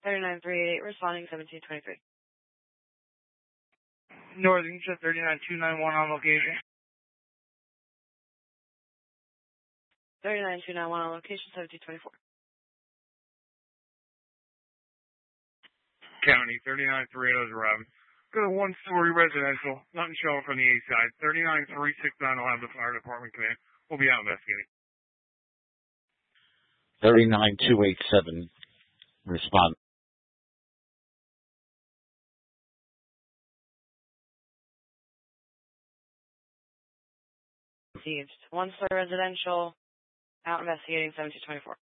39388, responding 1723. Northeast 39291 on location. 39291 on location, 1724. County 39380 is arriving. Got a one-story residential, nothing showing from the east side. 39369 will have the fire department come in. We'll be out investigating. 39287, respond. Received. One-story residential, out investigating 1724.